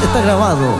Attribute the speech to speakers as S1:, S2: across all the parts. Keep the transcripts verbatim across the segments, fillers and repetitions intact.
S1: está grabado.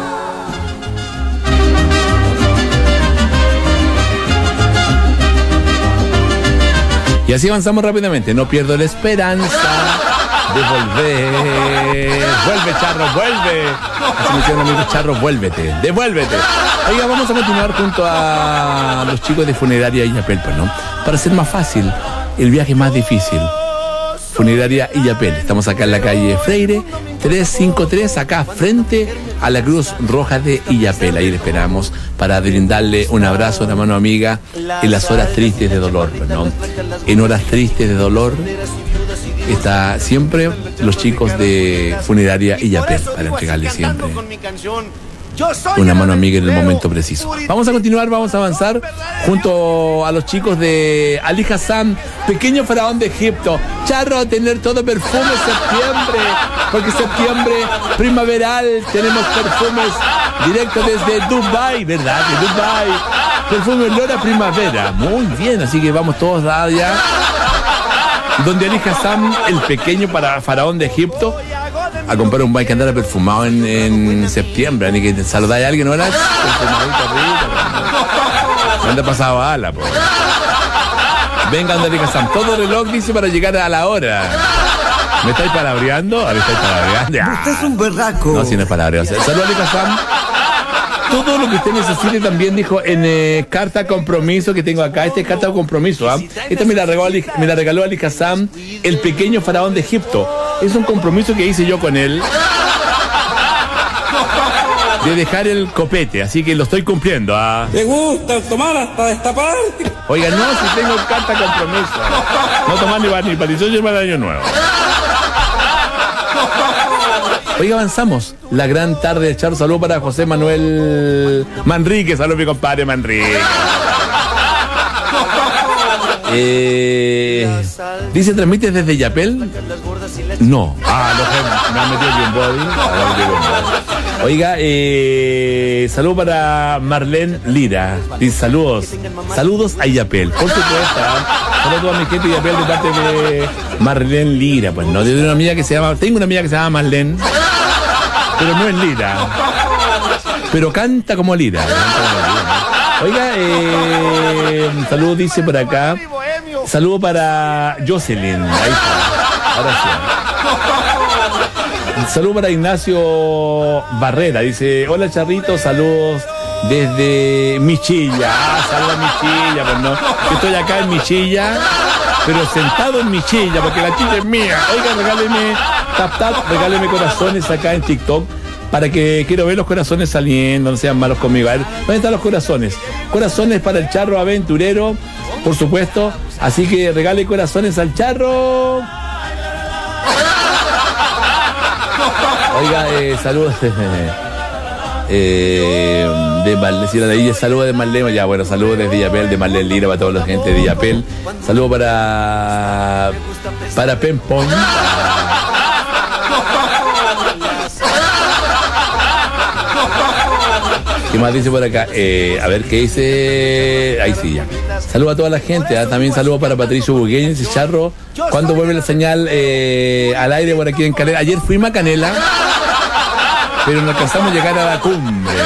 S2: Y así avanzamos rápidamente. No pierdo la esperanza de volver. Vuelve, Charro, vuelve. Así me hicieron amigos, Charro, vuélvete, devuélvete. Oiga, vamos a continuar junto a los chicos de Funeraria Illapel, pues, ¿no? Para hacer más fácil el viaje más difícil. Funeraria Illapel. Estamos acá en la calle Freire trescientos cincuenta y tres, acá frente a la Cruz Roja de Illapel. Ahí le esperamos para brindarle un abrazo, una mano amiga en las horas tristes de dolor, ¿no? En horas tristes de dolor está siempre los chicos de Funeraria Illapel para entregarle siempre una mano amiga en el momento preciso. Vamos a continuar, vamos a avanzar junto a los chicos de Ali Hassan, pequeño faraón de Egipto. Charro, tener todo perfume septiembre, porque septiembre primaveral tenemos perfumes directo desde Dubai, ¿verdad? De Dubai. Perfume olor a primavera. Muy bien, así que vamos todos allá. Donde Ali Hassan, el pequeño para faraón de Egipto, a comprar un bike andar perfumado en, en septiembre. Ni que saludáis a alguien, ¿no? Perfumadito rico. ¿Dónde pasaba ala, po? Venga, Ali Hassan. Todo reloj dice para llegar a la hora. ¿Me estáis palabreando? ¿A mí estáis palabreando?
S1: Usted es un berraco.
S2: No, si no es palabreo. Saludos, Ali Hassan. Todo lo que usted necesite también dijo en eh, carta compromiso que tengo acá. Este es carta de compromiso, ¿ah? ¿eh? Esta me la regaló Ali, me la regaló Ali Hassan, el pequeño faraón de Egipto. Es un compromiso que hice yo con él de dejar el copete, así que lo estoy cumpliendo. ¿ah?
S3: ¿Te gusta tomar hasta destapar?
S2: Oiga, no, si tengo carta compromiso. No tomar ni para ni para dieciocho ni para el año nuevo. Oiga, avanzamos. La gran tarde de Charro. Saludos para José Manuel Manrique. Saludos, mi compadre Manrique. Eh, dice, ¿transmites desde Illapel? No. Ah, lo que me han metido bien body. Oiga, eh, saludos para Marlene Lira. Dice, saludos. Saludos a Illapel. Por supuesto. Saludos a toda mi gente de Illapel de parte de Marlene Lira. Pues no, de una amiga que se llama. Tengo una amiga que se llama Marlene. Pero no es Lira. Pero canta como Lira. Oiga, eh, saludos dice por acá. Saludo para Jocelyn. Ahí está. Ahora sí. Saludo para Ignacio Barrera. Dice, hola Charrito, saludos desde Michilla. Ah, saludos a Michilla, pues no. Yo estoy acá en Michilla, pero sentado en Michilla, porque la chilla es mía. Oiga, regáleme, tap tap, regáleme corazones acá en TikTok. Para que quiero ver los corazones saliendo, no sean malos conmigo. A ver, ¿dónde están los corazones? Corazones para el Charro aventurero, por supuesto. Así que regale corazones al Charro. Oiga, eh, saludos eh, de Marlene, saludos de Marlene, ya bueno, saludos desde Illapel, de Marlene Lira para toda la gente de Illapel. Saludos para para Pempón. ¿Qué más dice por acá? Eh, a ver, ¿qué dice? Ahí sí, ya. Saludos a toda la gente. ¿eh? También saludos para Patricio Bugueño, ese Charro. ¿Cuándo vuelve la señal eh, al aire por aquí en Canela? Ayer fuimos a Canela, pero no alcanzamos a llegar a la cumbre.